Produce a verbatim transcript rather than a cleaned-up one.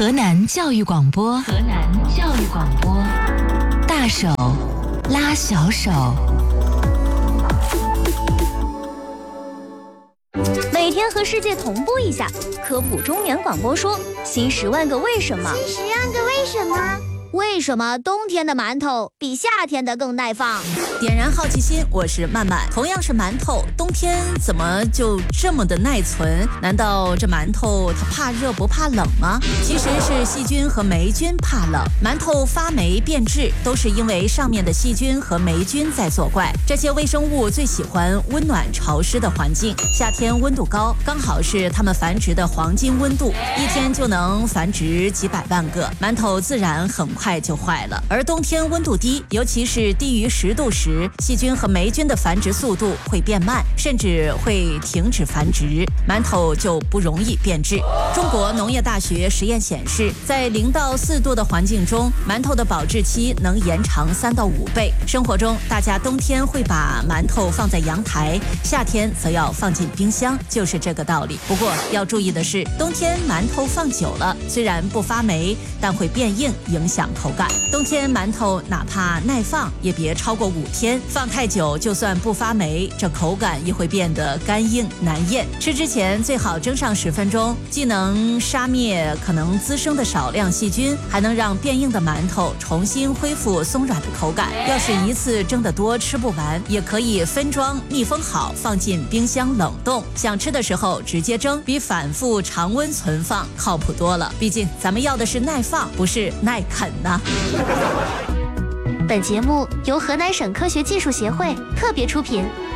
河南教育广播，河南教育广播，大手拉小手。 每天和世界同步一下，科普中原广播说新十万个为什么。 新十万个为什么？ 为什么冬天的馒头比夏天的更耐放？ 点燃好奇心，我是曼曼。同样是馒头，冬天怎么就这么的耐存？难道这馒头它怕热不怕冷吗？其实是细菌和霉菌怕冷。馒头发霉变质，都是因为上面的细菌和霉菌在作怪。这些微生物最喜欢温暖潮湿的环境，夏天温度高，刚好是它们繁殖的黄金温度，一天就能繁殖几百万个，馒头自然很快就坏了。而冬天温度低，尤其是低于十度时，细菌和霉菌的繁殖速度会变慢，甚至会停止繁殖，馒头就不容易变质。中国农业大学实验显示，在零到四度的环境中，馒头的保质期能延长三到五倍。生活中，大家冬天会把馒头放在阳台，夏天则要放进冰箱，就是这个道理。不过要注意的是，冬天馒头放久了，虽然不发霉，但会变硬，影响口感。冬天馒头哪怕耐放，也别超过五天，放太久就算不发霉，这口感也会变得干硬难咽。吃之前最好蒸上十分钟，既能杀灭可能滋生的少量细菌，还能让变硬的馒头重新恢复松软的口感。要是一次蒸得多吃不完，也可以分装密封好，放进冰箱冷冻，想吃的时候直接蒸，比反复常温存放靠谱多了。毕竟咱们要的是耐放，不是耐啃呐。 本节目由河南省科学技术协会特别出品。